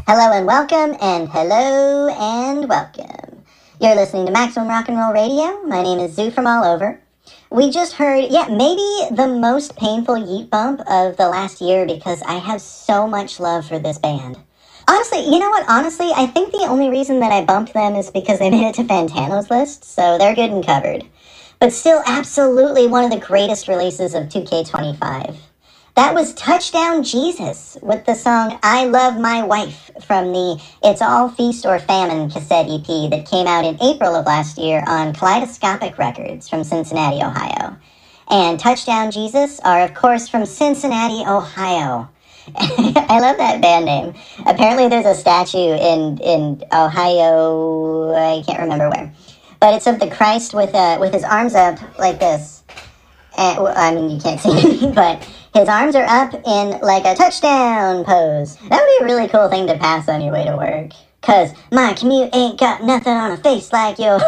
Hello and welcome, and hello and welcome. You're listening to Maximum Rock and Roll Radio. My name is Zoo from all over. We just heard, maybe the most painful yeet bump of the last year because I have so much love for this band. Honestly, you know what? Honestly, I think the only reason that I bumped them is because they made it to Fantano's list, so they're good and covered. But still, absolutely one of the greatest releases of 2K25. That was Touchdown Jesus with the song I Love My Wife from the It's All Feast or Famine cassette EP that came out in April of last year on Kaleidoscopic Records from Cincinnati, Ohio. And Touchdown Jesus are, of course, from Cincinnati, Ohio. I love that band name. Apparently there's a statue in Ohio, I can't remember where. But it's of the Christ with his arms up like this. And, well, I mean, you can't see me, but his arms are up in like a touchdown pose. That would be a really cool thing to pass on your way to work. 'Cause my commute ain't got nothing on a face like yours.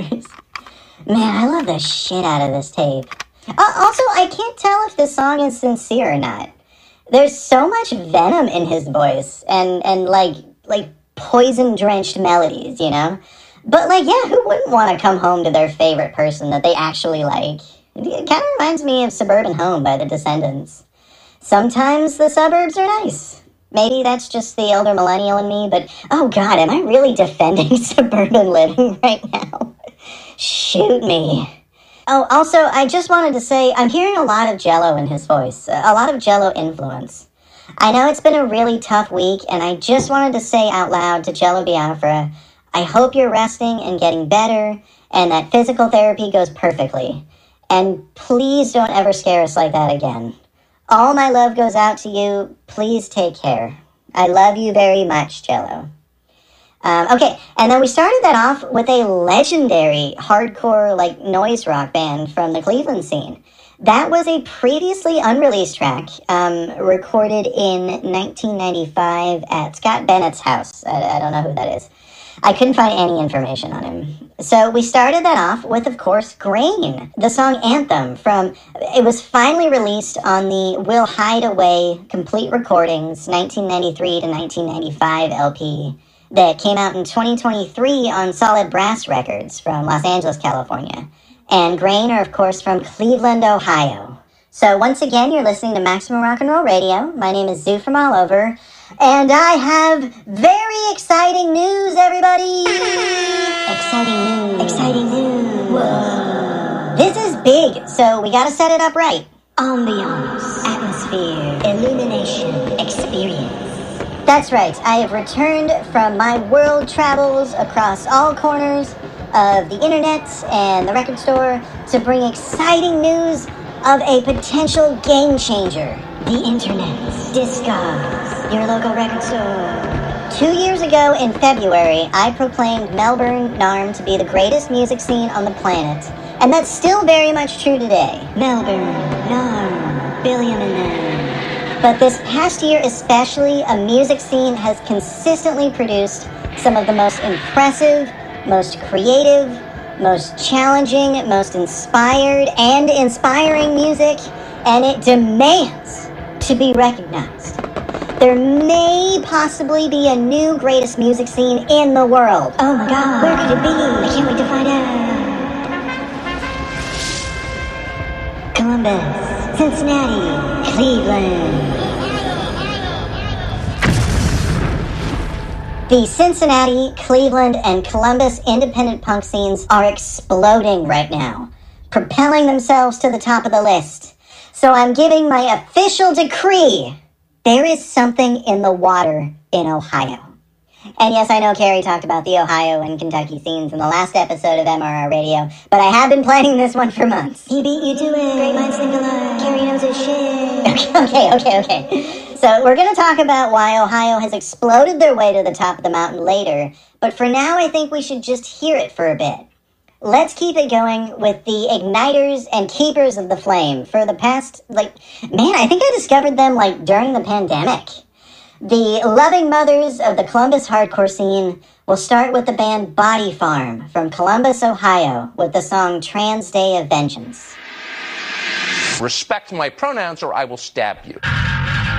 Man, I love the shit out of this tape. Also, I can't tell if this song is sincere or not. There's so much venom in his voice and like poison-drenched melodies, you know? But like, yeah, who wouldn't want to come home to their favorite person that they actually like? It kind of reminds me of Suburban Home by the Descendants. Sometimes the suburbs are nice. Maybe that's just the elder millennial in me, but oh god, am I really defending suburban living right now? Shoot me. Oh, also, I just wanted to say, I'm hearing a lot of Jello in his voice, a lot of Jello influence. I know it's been a really tough week, and I just wanted to say out loud to Jello Biafra, I hope you're resting and getting better, and that physical therapy goes perfectly. And please don't ever scare us like that again. All my love goes out to you. Please take care. I love you very much, Jello. Okay, and then we started that off with a legendary hardcore, noise rock band from the Cleveland scene. That was a previously unreleased track, recorded in 1995 at Scott Bennett's house. I don't know who that is. I couldn't find any information on him. So we started that off with, of course, Grain, the song Anthem it was finally released on the We'll Hide Away Complete Recordings 1993 to 1995 LP that came out in 2023 on Solid Brass Records from Los Angeles, California. And Grain are, of course, from Cleveland, Ohio. So once again, you're listening to Maximum Rock and Roll Radio. My name is Zoo from all over. And I have very exciting news, everybody! Exciting news. Whoa. This is big, so we gotta set it up right. Ambiance, atmosphere, illumination, experience. That's right, I have returned from my world travels across all corners of the internet and the record store to bring exciting news of a potential game changer. The internet. Discogs. Your local record store. 2 years ago in February, I proclaimed Melbourne, NARM to be the greatest music scene on the planet. And that's still very much true today. Melbourne, NARM, billion in them. But this past year especially, a music scene has consistently produced some of the most impressive, most creative, most challenging, most inspired, and inspiring music, and it demands to be recognized. There may possibly be a new greatest music scene in the world. Oh my god, where could it be? I can't wait to find out. Columbus, Cincinnati, Cleveland. The Cincinnati, Cleveland, and Columbus independent punk scenes are exploding right now, propelling themselves to the top of the list. So I'm giving my official decree. There is something in the water in Ohio. And yes, I know Carrie talked about the Ohio and Kentucky scenes in the last episode of MRR Radio, but I have been planning this one for months. He beat you to it. Great minds think alike. Carrie knows his shit. Okay. So we're going to talk about why Ohio has exploded their way to the top of the mountain later, but for now I think we should just hear it for a bit. Let's keep it going with the igniters and keepers of the flame for the past, I think I discovered them, during the pandemic. The loving mothers of the Columbus hardcore scene will start with the band Body Farm from Columbus, Ohio, with the song Trans Day of Vengeance. Respect my pronouns or I will stab you.